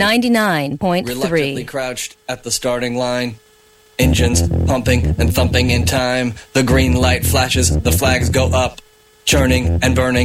99.3. Reluctantly crouched at the starting line. Engines pumping and thumping in time. The green light flashes, the flags go up, churning and burning.